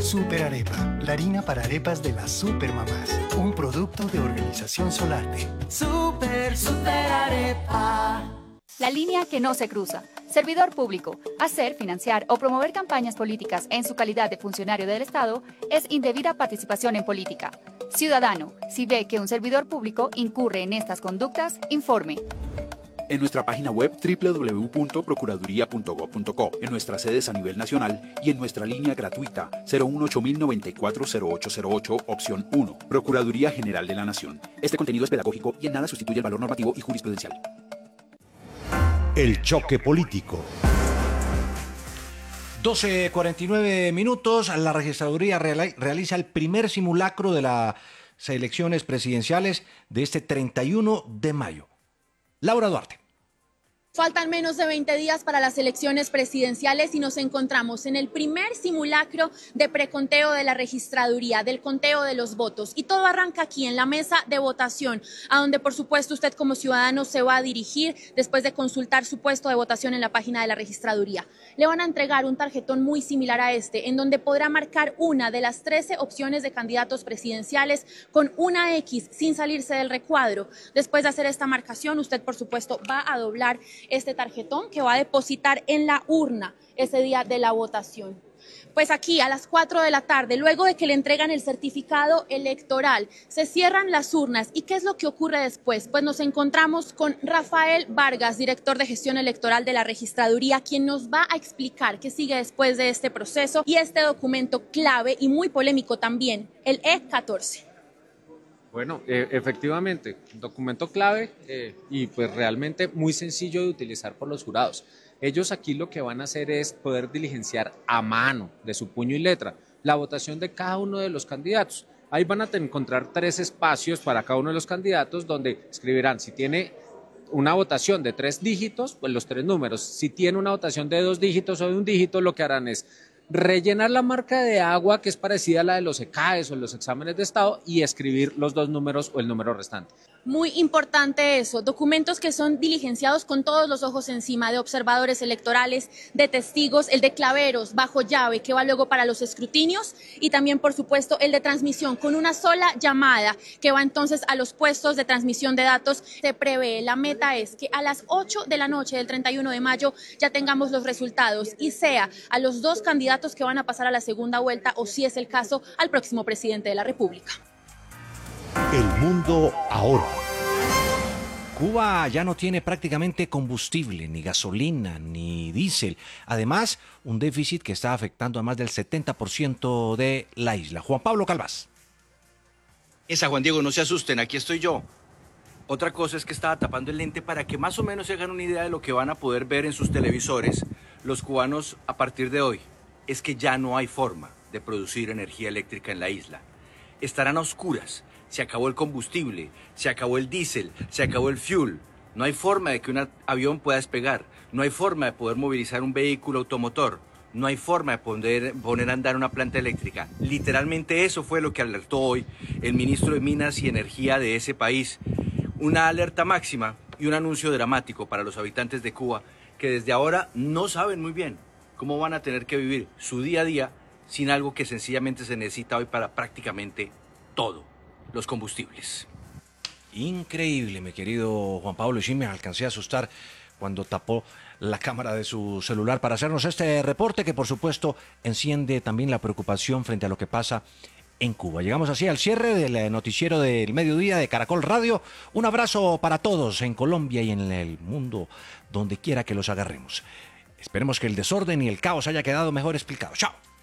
Super Arepa, la harina para arepas de las supermamás. Un producto de Organización Solarte. Super Arepa. La línea que no se cruza. Servidor público. Hacer, financiar o promover campañas políticas en su calidad de funcionario del Estado es indebida participación en política. Ciudadano, si ve que un servidor público incurre en estas conductas, informe. En nuestra página web www.procuraduría.gov.co, en nuestras sedes a nivel nacional y en nuestra línea gratuita 018-094-0808, opción 1, Procuraduría General de la Nación. Este contenido es pedagógico y en nada sustituye el valor normativo y jurisprudencial. El choque político. 12:49 minutos. La registraduría realiza el primer simulacro de las elecciones presidenciales de este 31 de mayo. Laura Duarte. Faltan menos de 20 días para las elecciones presidenciales y nos encontramos en el primer simulacro de preconteo de la registraduría, del conteo de los votos. Y todo arranca aquí en la mesa de votación, a donde por supuesto usted como ciudadano se va a dirigir después de consultar su puesto de votación en la página de la registraduría. Le van a entregar un tarjetón muy similar a este, en donde podrá marcar una de las 13 opciones de candidatos presidenciales con una X sin salirse del recuadro. Después de hacer esta marcación, usted por supuesto va a doblar este tarjetón que va a depositar en la urna ese día de la votación. Pues aquí a las 4 de la tarde, luego de que le entregan el certificado electoral, se cierran las urnas. ¿Y qué es lo que ocurre después? Pues nos encontramos con Rafael Vargas, director de gestión electoral de la registraduría, quien nos va a explicar qué sigue después de este proceso y este documento clave y muy polémico también, el E14. Bueno, efectivamente, documento clave y pues realmente muy sencillo de utilizar por los jurados. Ellos aquí lo que van a hacer es poder diligenciar a mano, de su puño y letra, la votación de cada uno de los candidatos. Ahí van a encontrar 3 espacios para cada uno de los candidatos donde escribirán si tiene una votación de 3 dígitos, pues los 3 números. Si tiene una votación de 2 dígitos o de 1 dígito, lo que harán es rellenar la marca de agua que es parecida a la de los ECAES o los exámenes de estado y escribir los 2 números o el número restante. Muy importante eso, documentos que son diligenciados con todos los ojos encima, de observadores electorales, de testigos, el de claveros bajo llave que va luego para los escrutinios y también por supuesto el de transmisión con una sola llamada que va entonces a los puestos de transmisión de datos. Se prevé, la meta es que a las 8 de la noche del 31 de mayo ya tengamos los resultados y sea a los 2 candidatos que van a pasar a la segunda vuelta o si es el caso al próximo presidente de la República. El mundo ahora. Cuba ya no tiene prácticamente combustible, ni gasolina, ni diésel. Además, un déficit que está afectando a más del 70% de la isla. Juan Pablo Calvás. Juan Diego, no se asusten, aquí estoy yo. Otra cosa es que estaba tapando el lente para que más o menos se hagan una idea de lo que van a poder ver en sus televisores los cubanos a partir de hoy. Es que ya no hay forma de producir energía eléctrica en la isla. Estarán a oscuras. Se acabó el combustible, se acabó el diésel, se acabó el fuel. No hay forma de que un avión pueda despegar. No hay forma de poder movilizar un vehículo automotor. No hay forma de poner a andar una planta eléctrica. Literalmente eso fue lo que alertó hoy el ministro de Minas y Energía de ese país. Una alerta máxima y un anuncio dramático para los habitantes de Cuba que desde ahora no saben muy bien cómo van a tener que vivir su día a día sin algo que sencillamente se necesita hoy para prácticamente todo. Los combustibles. Increíble, mi querido Juan Pablo, y sí me alcancé a asustar cuando tapó la cámara de su celular para hacernos este reporte que por supuesto enciende también la preocupación frente a lo que pasa en Cuba. Llegamos así al cierre del noticiero del mediodía de Caracol Radio. Un abrazo para todos en Colombia y en el mundo, donde quiera que los agarremos. Esperemos que el desorden y el caos haya quedado mejor explicado. ¡Chao!